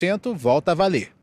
volta a valer.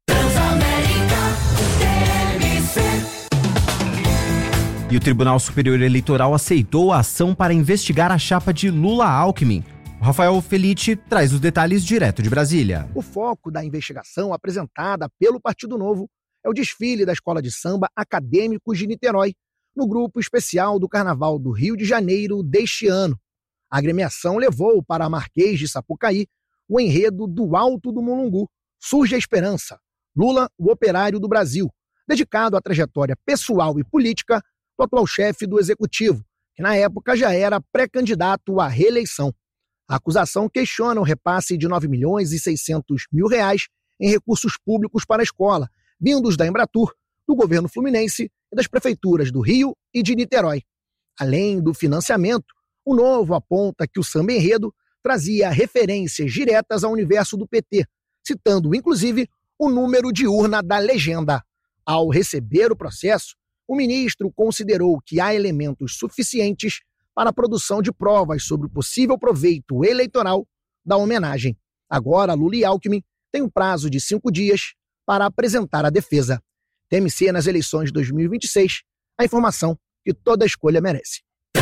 E o Tribunal Superior Eleitoral aceitou a ação para investigar a chapa de Lula-Alckmin. O Rafael Felitti traz os detalhes direto de Brasília. O foco da investigação apresentada pelo Partido Novo é o desfile da Escola de Samba Acadêmicos de Niterói, no grupo especial do Carnaval do Rio de Janeiro deste ano. A agremiação levou para a Marquês de Sapucaí o enredo do Alto do Mulungu, Surge a Esperança, Lula, o Operário do Brasil, dedicado à trajetória pessoal e política do atual chefe do Executivo, que na época já era pré-candidato à reeleição. A acusação questiona o repasse de R$9.600.000 em recursos públicos para a escola, vindos da Embratur, do governo fluminense e das prefeituras do Rio e de Niterói. Além do financiamento, o Novo aponta que o samba enredo trazia referências diretas ao universo do PT, citando inclusive o número de urna da legenda. Ao receber o processo, o ministro considerou que há elementos suficientes para a produção de provas sobre o possível proveito eleitoral da homenagem. Agora, Lula e Alckmin têm um prazo de 5 dias para apresentar a defesa. TMC nas eleições de 2026, a informação que toda escolha merece.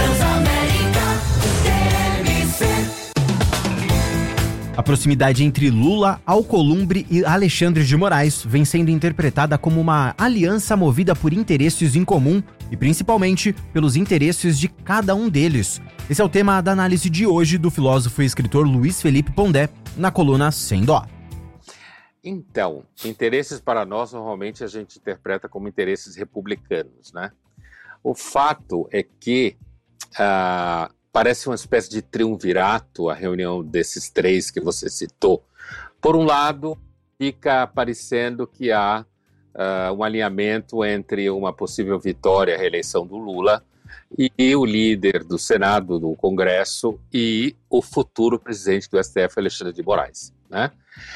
A proximidade entre Lula, Alcolumbre e Alexandre de Moraes vem sendo interpretada como uma aliança movida por interesses em comum e principalmente pelos interesses de cada um deles. Esse é o tema da análise de hoje do filósofo e escritor Luiz Felipe Pondé, na coluna Sem Dó. Então, interesses para nós normalmente a gente interpreta como interesses republicanos, né? O fato é que parece uma espécie de triunvirato a reunião desses três que você citou. Por um lado, fica parecendo que há um alinhamento entre uma possível vitória à reeleição do Lula e o líder do Senado, do Congresso, e o futuro presidente do STF, Alexandre de Moraes, né?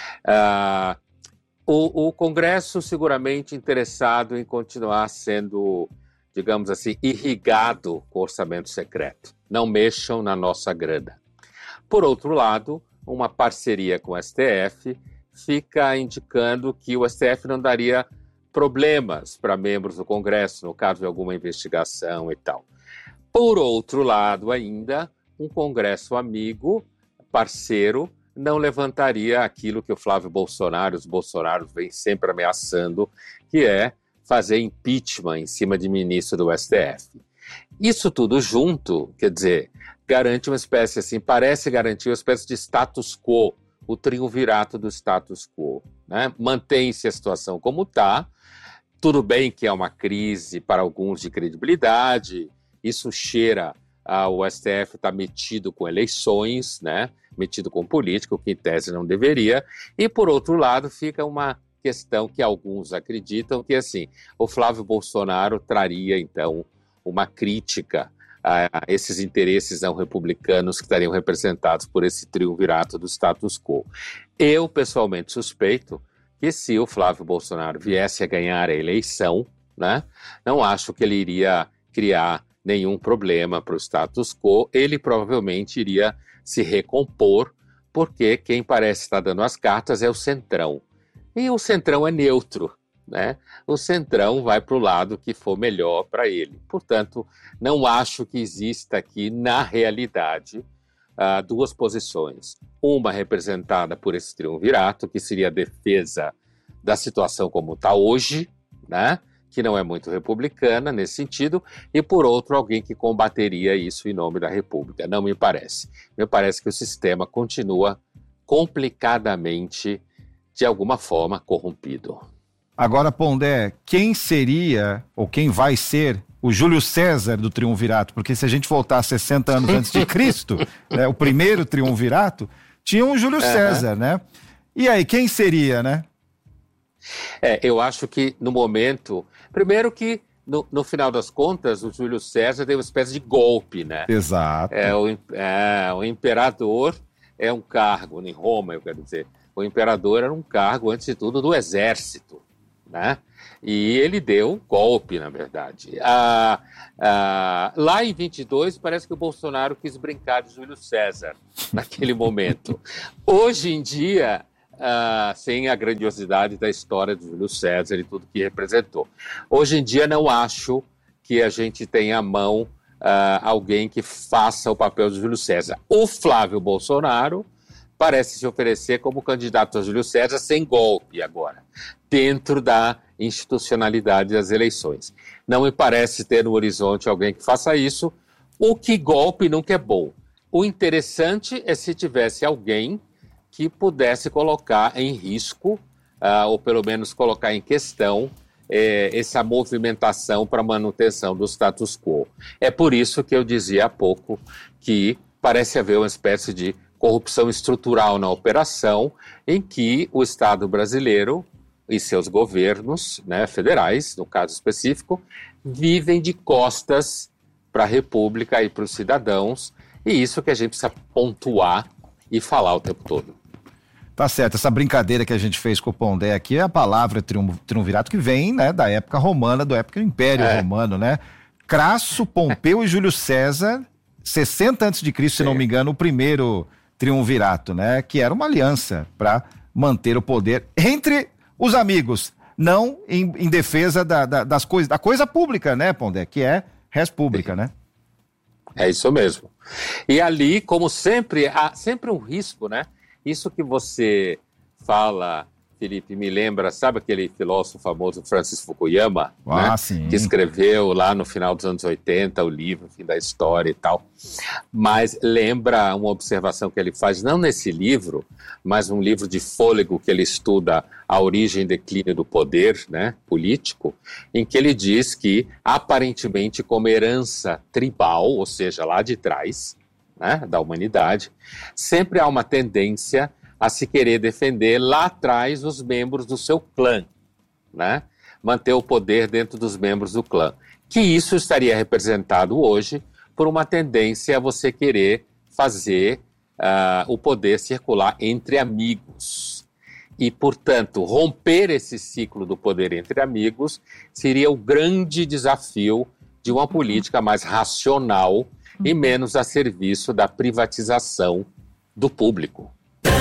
O Congresso seguramente interessado em continuar sendo, digamos assim, irrigado com orçamento secreto. Não mexam na nossa grana. Por outro lado, uma parceria com o STF fica indicando que o STF não daria problemas para membros do Congresso, no caso de alguma investigação e tal. Por outro lado ainda, um Congresso amigo, parceiro, não levantaria aquilo que o Flávio Bolsonaro, os Bolsonaros vêm sempre ameaçando, que é fazer impeachment em cima de ministro do STF. Isso tudo junto, quer dizer, garante uma espécie assim, parece garantir uma espécie de status quo, o triunvirato do status quo, né? Mantém-se a situação como está, tudo bem que é uma crise para alguns de credibilidade, isso cheira ao STF estar metido com eleições, né? Metido com política, o que em tese não deveria, e por outro lado fica uma questão que alguns acreditam que assim, o Flávio Bolsonaro traria então uma crítica a esses interesses não republicanos que estariam representados por esse triunvirato do status quo. Eu, pessoalmente, suspeito que se o Flávio Bolsonaro viesse a ganhar a eleição, né, não acho que ele iria criar nenhum problema para o status quo, ele provavelmente iria se recompor, porque quem parece estar dando as cartas é o Centrão. E o Centrão é neutro, né? O Centrão vai para o lado que for melhor para ele. Portanto, não acho que exista aqui, na realidade, duas posições. Uma representada por esse triunvirato, que seria a defesa da situação como está hoje, né? Que não é muito republicana nesse sentido, e por outro, alguém que combateria isso em nome da República. Não me parece. Me parece que o sistema continua complicadamente, de alguma forma, corrompido. Agora, Pondé, quem seria, ou quem vai ser, o Júlio César do triunvirato? Porque se a gente voltar 60 anos antes de Cristo, né, o primeiro triunvirato, tinha um Júlio César, né? E aí, quem seria, né? Eu acho que no momento... Primeiro que, no final das contas, o Júlio César tem uma espécie de golpe, né? Exato. O imperador é um cargo, em Roma, eu quero dizer. O imperador era um cargo, antes de tudo, do exército, né? E ele deu um golpe, na verdade. Lá em 22, parece que o Bolsonaro quis brincar de Júlio César, naquele momento. Hoje em dia... sem a grandiosidade da história do Júlio César e tudo que representou. Hoje em dia não acho que a gente tenha à mão alguém que faça o papel de Júlio César. O Flávio Bolsonaro parece se oferecer como candidato a Júlio César sem golpe agora, dentro da institucionalidade das eleições. Não me parece ter no horizonte alguém que faça isso, o que golpe nunca é bom. O interessante é se tivesse alguém que pudesse colocar em risco, ou pelo menos colocar em questão, essa movimentação para a manutenção do status quo. É por isso que eu dizia há pouco que parece haver uma espécie de corrupção estrutural na operação, em que o Estado brasileiro e seus governos, né, federais, no caso específico, vivem de costas para a República e para os cidadãos, e isso que a gente precisa pontuar e falar o tempo todo. Tá certo, essa brincadeira que a gente fez com o Pondé aqui é a palavra triunvirato que vem, né, da época romana, da época do Império Romano, né? Crasso, Pompeu e Júlio César, 60 a.C., se não me engano, o primeiro triunvirato, né? Que era uma aliança para manter o poder entre os amigos, não em defesa das coisas, da coisa pública, né, Pondé? Que é res pública, né? É isso mesmo. E ali, como sempre, há sempre um risco, né? Isso que você fala, Felipe, me lembra, sabe aquele filósofo famoso Francis Fukuyama, né? Sim. Que escreveu lá no final dos anos 80 o livro Fim da História e tal. Mas lembra uma observação que ele faz, não nesse livro, mas um livro de fôlego que ele estuda a origem e declínio do poder, né, político, em que ele diz que, aparentemente, como herança tribal, ou seja, lá de trás, né, da humanidade, sempre há uma tendência a se querer defender lá atrás os membros do seu clã, né? Manter o poder dentro dos membros do clã. Que isso estaria representado hoje por uma tendência a você querer fazer o poder circular entre amigos. E, portanto, romper esse ciclo do poder entre amigos seria o grande desafio de uma política mais racional e menos a serviço da privatização do público.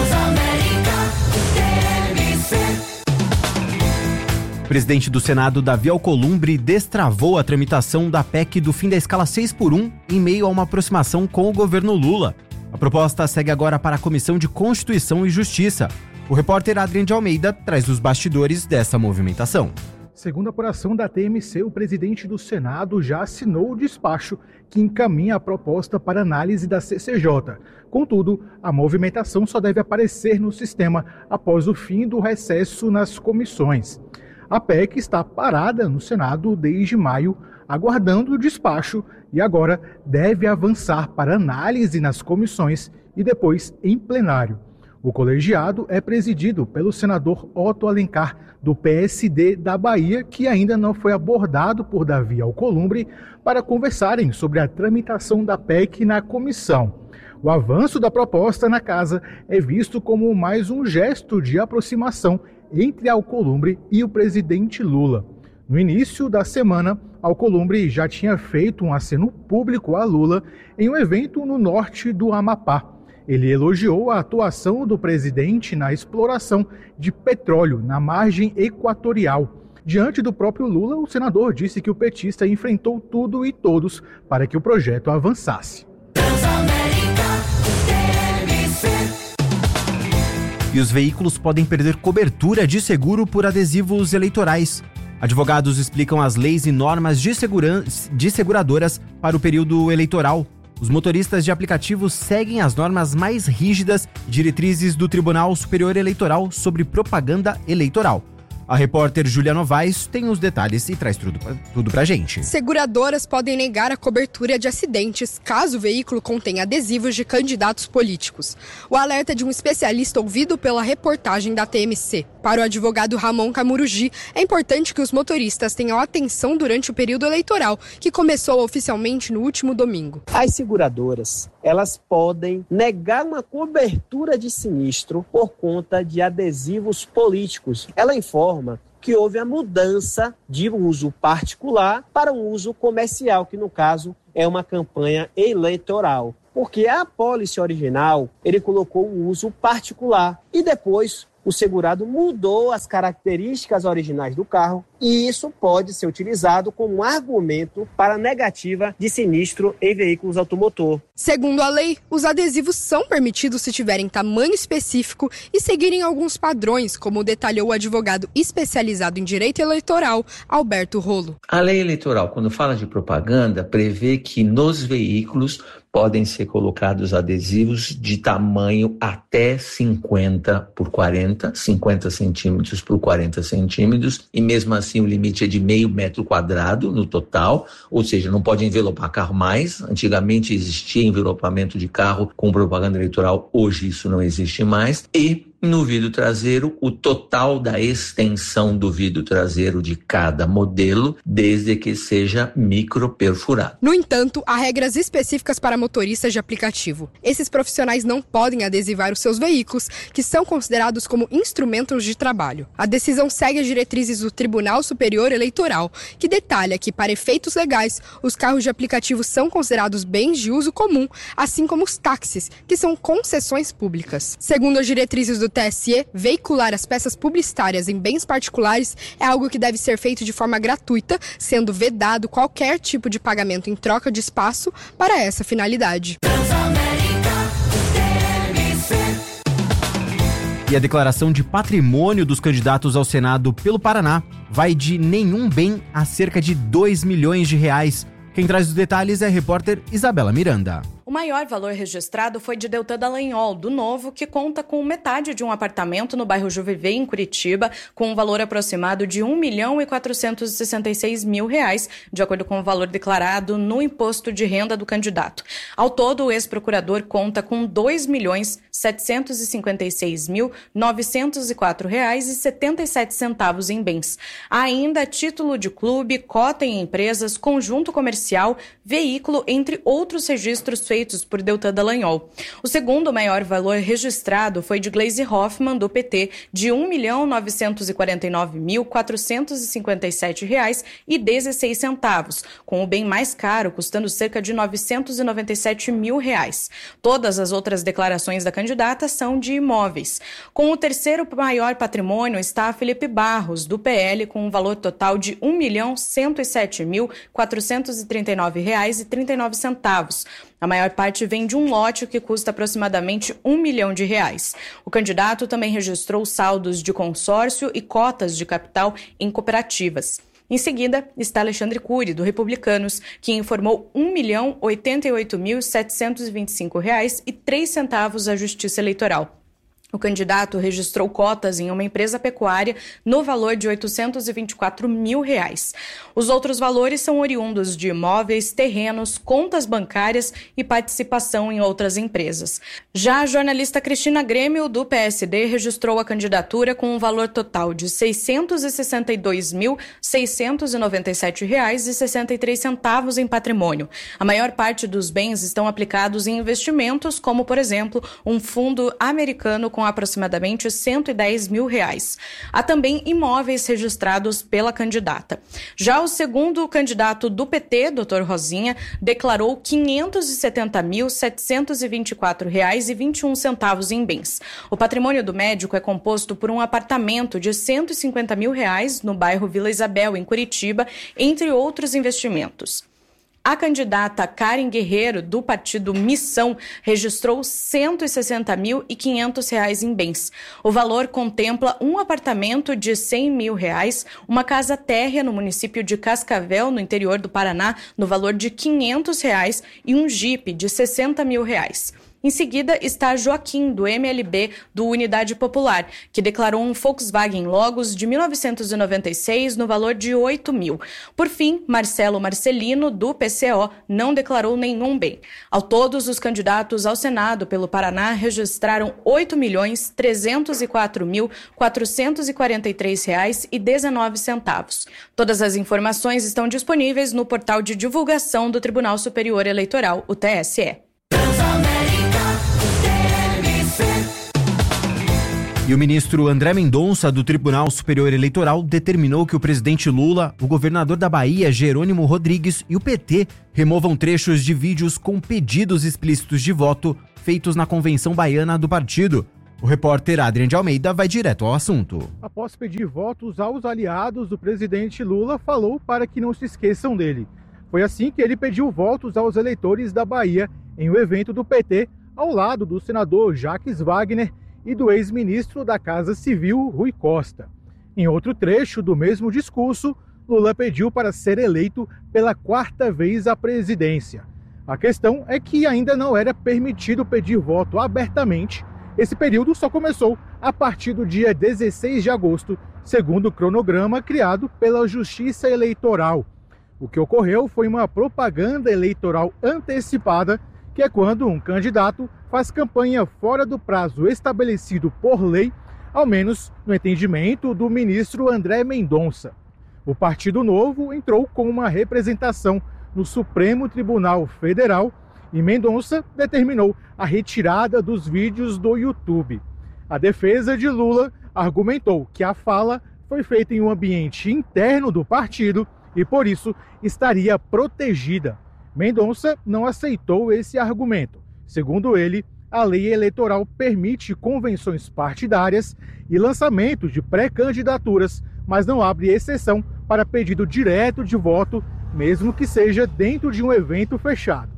O presidente do Senado, Davi Alcolumbre, destravou a tramitação da PEC do fim da escala 6x1 em meio a uma aproximação com o governo Lula. A proposta segue agora para a Comissão de Constituição e Justiça. O repórter Adrian de Almeida traz os bastidores dessa movimentação. Segundo a apuração da TMC, o presidente do Senado já assinou o despacho que encaminha a proposta para análise da CCJ. Contudo, a movimentação só deve aparecer no sistema após o fim do recesso nas comissões. A PEC está parada no Senado desde maio, aguardando o despacho e agora deve avançar para análise nas comissões e depois em plenário. O colegiado é presidido pelo senador Otto Alencar, do PSD da Bahia, que ainda não foi abordado por Davi Alcolumbre para conversarem sobre a tramitação da PEC na comissão. O avanço da proposta na casa é visto como mais um gesto de aproximação entre Alcolumbre e o presidente Lula. No início da semana, Alcolumbre já tinha feito um aceno público a Lula em um evento no norte do Amapá. Ele elogiou a atuação do presidente na exploração de petróleo na margem equatorial. Diante do próprio Lula, o senador disse que o petista enfrentou tudo e todos para que o projeto avançasse. E os veículos podem perder cobertura de seguro por adesivos eleitorais. Advogados explicam as leis e normas de seguradoras para o período eleitoral. Os motoristas de aplicativos seguem as normas mais rígidas e diretrizes do Tribunal Superior Eleitoral sobre propaganda eleitoral. A repórter Júlia Novaes tem os detalhes e traz tudo pra gente. Seguradoras podem negar a cobertura de acidentes caso o veículo contenha adesivos de candidatos políticos. O alerta de um especialista ouvido pela reportagem da TMC. Para o advogado Ramon Camurugi, é importante que os motoristas tenham atenção durante o período eleitoral, que começou oficialmente no último domingo. As seguradoras, elas podem negar uma cobertura de sinistro por conta de adesivos políticos. Ela informa que houve a mudança de uso particular para um uso comercial, que no caso é uma campanha eleitoral. Porque a apólice original, ele colocou um uso particular e depois o segurado mudou as características originais do carro e isso pode ser utilizado como um argumento para a negativa de sinistro em veículos automotor. Segundo a lei, os adesivos são permitidos se tiverem tamanho específico e seguirem alguns padrões, como detalhou o advogado especializado em direito eleitoral, Alberto Rolo. A lei eleitoral, quando fala de propaganda, prevê que nos veículos podem ser colocados adesivos de tamanho até 50 por 40, 50 centímetros por 40 centímetros, e mesmo assim o limite é de 0,5 metro quadrado no total, ou seja, não pode envelopar carro mais. Antigamente existia envelopamento de carro com propaganda eleitoral, hoje isso não existe mais. E no vidro traseiro, o total da extensão do vidro traseiro de cada modelo, desde que seja microperfurado. No entanto, há regras específicas para motoristas de aplicativo. Esses profissionais não podem adesivar os seus veículos, que são considerados como instrumentos de trabalho. A decisão segue as diretrizes do Tribunal Superior Eleitoral, que detalha que, para efeitos legais, os carros de aplicativo são considerados bens de uso comum, assim como os táxis, que são concessões públicas. Segundo as diretrizes do TSE, veicular as peças publicitárias em bens particulares é algo que deve ser feito de forma gratuita, sendo vedado qualquer tipo de pagamento em troca de espaço para essa finalidade. E a declaração de patrimônio dos candidatos ao Senado pelo Paraná vai de nenhum bem a cerca de 2 milhões de reais. Quem traz os detalhes é a repórter Isabela Miranda. O maior valor registrado foi de Deltan Dallagnol, do Novo, que conta com metade de um apartamento no bairro Juviver, em Curitiba, com um valor aproximado de R$ 1.466.000, de acordo com o valor declarado no imposto de renda do candidato. Ao todo, o ex-procurador conta com R$ 2.756.904,77 em bens. Há ainda título de clube, cota em empresas, conjunto comercial, veículo, entre outros registros feitos por Deltan Dallagnol. O segundo maior valor registrado foi de Gleisi Hoffmann, do PT, de R$ 1.949.457,16, com o bem mais caro custando cerca de R$ 997.000. Todas as outras declarações da candidata são de imóveis. Com o terceiro maior patrimônio está Felipe Barros, do PL, com um valor total de R$ 1.107.439,39. A maior parte vem de um lote que custa aproximadamente R$ 1 milhão. O candidato também registrou saldos de consórcio e cotas de capital em cooperativas. Em seguida, está Alexandre Cury, do Republicanos, que informou R$ 1.088.725,03 à Justiça Eleitoral. O candidato registrou cotas em uma empresa pecuária no valor de R$ 824.000. Os outros valores são oriundos de imóveis, terrenos, contas bancárias e participação em outras empresas. Já a jornalista Cristina Grêmio, do PSD, registrou a candidatura com um valor total de R$ 662.697,63 em patrimônio. A maior parte dos bens estão aplicados em investimentos, como, por exemplo, um fundo americano com aproximadamente R$ 110.000. Há também imóveis registrados pela candidata. Já o segundo candidato do PT, Dr. Rosinha, declarou R$ 570.724,21 em bens. O patrimônio do médico é composto por um apartamento de R$ 150.000 no bairro Vila Isabel, em Curitiba, entre outros investimentos. A candidata Karen Guerreiro, do partido Missão, registrou R$ 160.500 em bens. O valor contempla um apartamento de R$ 100.000, uma casa térrea no município de Cascavel, no interior do Paraná, no valor de R$ 500 e um Jeep de R$ 60.000. Em seguida está Joaquim, do MLB, do Unidade Popular, que declarou um Volkswagen Logos de 1996 no valor de R$ 8.000. Por fim, Marcelo Marcelino, do PCO, não declarou nenhum bem. Ao todos, os candidatos ao Senado pelo Paraná registraram R$ 8.304.443,19. Todas as informações estão disponíveis no portal de divulgação do Tribunal Superior Eleitoral, o TSE. E o ministro André Mendonça, do Tribunal Superior Eleitoral, determinou que o presidente Lula, o governador da Bahia, Jerônimo Rodrigues, e o PT removam trechos de vídeos com pedidos explícitos de voto feitos na convenção baiana do partido. O repórter Adrian de Almeida vai direto ao assunto. Após pedir votos aos aliados, o presidente Lula falou para que não se esqueçam dele. Foi assim que ele pediu votos aos eleitores da Bahia em um evento do PT, ao lado do senador Jacques Wagner e do ex-ministro da Casa Civil, Rui Costa. Em outro trecho do mesmo discurso, Lula pediu para ser eleito pela 4ª vez à presidência. A questão é que ainda não era permitido pedir voto abertamente. Esse período só começou a partir do dia 16 de agosto, segundo o cronograma criado pela Justiça Eleitoral. O que ocorreu foi uma propaganda eleitoral antecipada, que é quando um candidato faz campanha fora do prazo estabelecido por lei, ao menos no entendimento do ministro André Mendonça. O Partido Novo entrou com uma representação no Supremo Tribunal Federal e Mendonça determinou a retirada dos vídeos do YouTube. A defesa de Lula argumentou que a fala foi feita em um ambiente interno do partido e, por isso, estaria protegida. Mendonça não aceitou esse argumento. Segundo ele, a lei eleitoral permite convenções partidárias e lançamento de pré-candidaturas, mas não abre exceção para pedido direto de voto, mesmo que seja dentro de um evento fechado.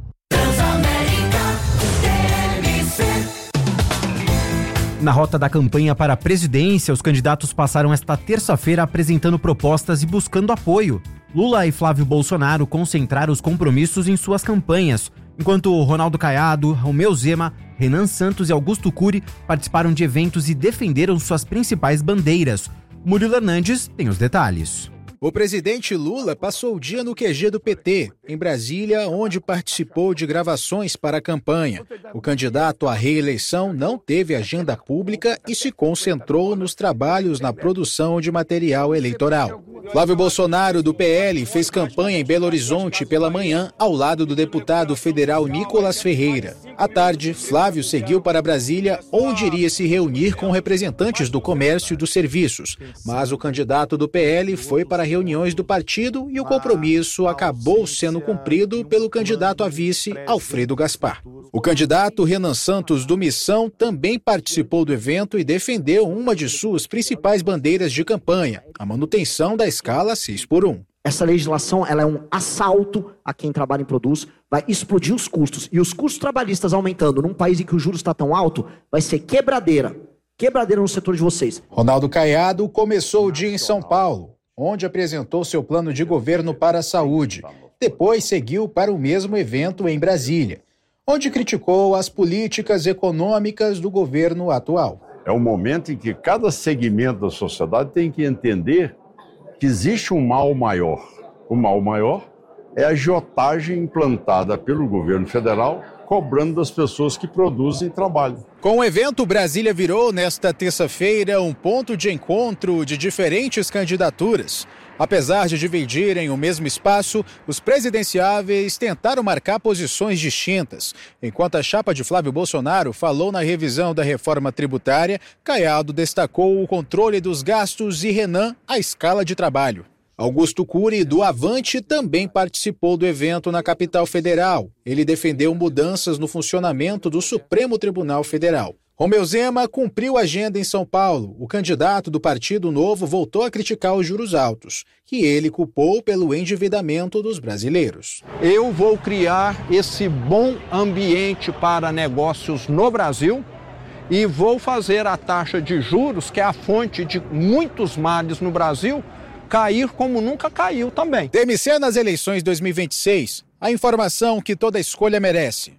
Na rota da campanha para a presidência, os candidatos passaram esta terça-feira apresentando propostas e buscando apoio. Lula e Flávio Bolsonaro concentraram os compromissos em suas campanhas, enquanto Ronaldo Caiado, Romeu Zema, Renan Santos e Augusto Cury participaram de eventos e defenderam suas principais bandeiras. Murilo Hernandes tem os detalhes. O presidente Lula passou o dia no QG do PT, em Brasília, onde participou de gravações para a campanha. O candidato à reeleição não teve agenda pública e se concentrou nos trabalhos na produção de material eleitoral. Flávio Bolsonaro, do PL, fez campanha em Belo Horizonte pela manhã, ao lado do deputado federal Nicolas Ferreira. À tarde, Flávio seguiu para Brasília, onde iria se reunir com representantes do comércio e dos serviços. Mas o candidato do PL foi para reuniões do partido e o compromisso acabou sendo cumprido pelo candidato a vice, Alfredo Gaspar. O candidato Renan Santos, do Missão, também participou do evento e defendeu uma de suas principais bandeiras de campanha, a manutenção da escala 6x1. Essa legislação ela é um assalto a quem trabalha em produtos, vai explodir os custos. E os custos trabalhistas aumentando num país em que o juros está tão alto, vai ser quebradeira no setor de vocês. Ronaldo Caiado começou o dia em São Paulo, onde apresentou seu plano de governo para a saúde. Depois seguiu para o mesmo evento em Brasília, onde criticou as políticas econômicas do governo atual. É um momento em que cada segmento da sociedade tem que entender que existe um mal maior. O mal maior é a agiotagem implantada pelo governo federal, cobrando das pessoas que produzem e trabalham. Com o evento, Brasília virou, nesta terça-feira, um ponto de encontro de diferentes candidaturas. Apesar de dividirem o mesmo espaço, os presidenciáveis tentaram marcar posições distintas. Enquanto a chapa de Flávio Bolsonaro falou na revisão da reforma tributária, Caiado destacou o controle dos gastos e Renan a escala de trabalho. Augusto Cury, do Avante, também participou do evento na capital federal. Ele defendeu mudanças no funcionamento do Supremo Tribunal Federal. Romeu Zema cumpriu a agenda em São Paulo. O candidato do Partido Novo voltou a criticar os juros altos, que ele culpou pelo endividamento dos brasileiros. Eu vou criar esse bom ambiente para negócios no Brasil e vou fazer a taxa de juros, que é a fonte de muitos males no Brasil, cair como nunca caiu também. TMC nas eleições 2026. A informação que toda escolha merece.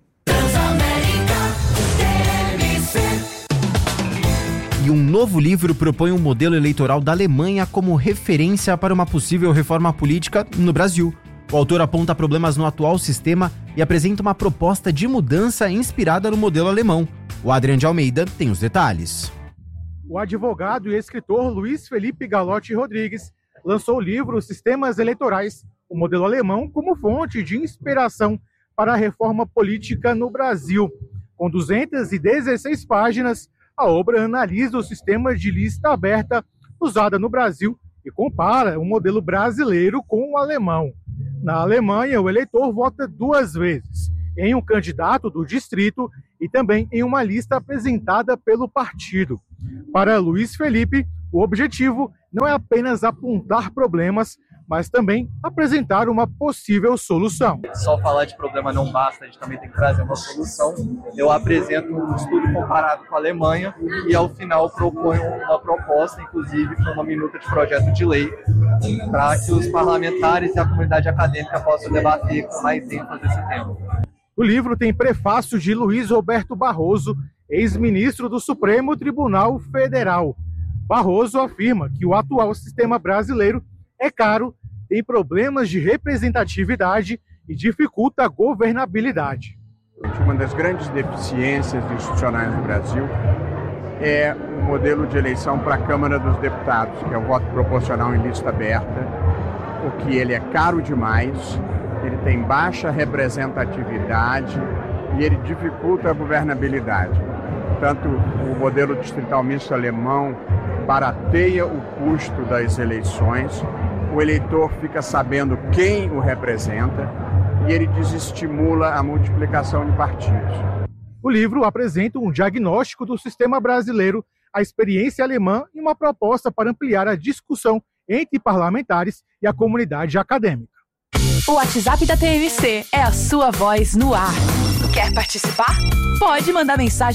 E um novo livro propõe um modelo eleitoral da Alemanha como referência para uma possível reforma política no Brasil. O autor aponta problemas no atual sistema e apresenta uma proposta de mudança inspirada no modelo alemão. O Adrian de Almeida tem os detalhes. O advogado e escritor Luiz Felipe Galotti Rodrigues lançou o livro Sistemas Eleitorais, o modelo alemão, como fonte de inspiração para a reforma política no Brasil. Com 216 páginas, a obra analisa o sistema de lista aberta usada no Brasil e compara o modelo brasileiro com o alemão. Na Alemanha, o eleitor vota 2 vezes, em um candidato do distrito e também em uma lista apresentada pelo partido. Para Luiz Felipe, o objetivo não é apenas apontar problemas, mas também apresentar uma possível solução. Só falar de problema não basta, a gente também tem que trazer uma solução. Eu apresento um estudo comparado com a Alemanha e ao final proponho uma proposta, inclusive com uma minuta de projeto de lei, para que os parlamentares e a comunidade acadêmica possam debater com mais ênfase esse tema. O livro tem prefácio de Luiz Roberto Barroso, ex-ministro do Supremo Tribunal Federal. Barroso afirma que o atual sistema brasileiro é caro, tem problemas de representatividade e dificulta a governabilidade. Uma das grandes deficiências institucionais no Brasil é o modelo de eleição para a Câmara dos Deputados, que é o voto proporcional em lista aberta, porque ele é caro demais, ele tem baixa representatividade e ele dificulta a governabilidade. Tanto o modelo distrital misto alemão barateia o custo das eleições, o eleitor fica sabendo quem o representa e ele desestimula a multiplicação de partidos. O livro apresenta um diagnóstico do sistema brasileiro, a experiência alemã e uma proposta para ampliar a discussão entre parlamentares e a comunidade acadêmica. O WhatsApp da TMC é a sua voz no ar. Quer participar? Pode mandar mensagem